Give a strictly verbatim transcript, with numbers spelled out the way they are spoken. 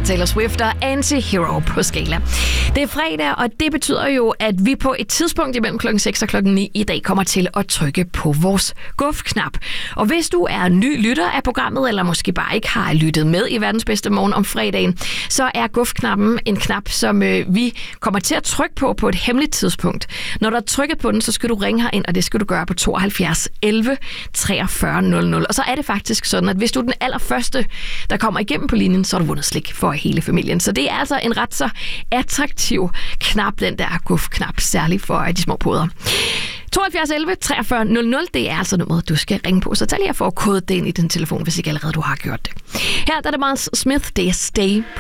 Taylor Swift og Anti-Hero på Skala. Det er fredag, og det betyder jo, at vi på et tidspunkt imellem klokken seks og klokken ni i dag kommer til at trykke på vores guf-knap. Og hvis du er ny lytter af programmet, eller måske bare ikke har lyttet med i Verdens Bedste Morgen om fredagen, så er guf-knappen en knap, som øh, vi kommer til at trykke på på et hemmeligt tidspunkt. Når du har trykket på den, så skal du ringe herind, og det skal du gøre på tooghalvfjerds elleve treogfyrre nul nul. Og så er det faktisk sådan, at hvis du er den allerførste, der kommer igennem på linjen, så har du vundet slik for hele familien. Så det er altså en ret så attraktiv knap, den der guf-knap, særligt for de små poder. tooghalvfjerds elleve treogfyrre nul nul, det er altså nummeret, du skal ringe på. Så tag lige at få kodet det ind i din telefon, hvis ikke allerede du har gjort det. Her der er det Miles Smith, det er Stay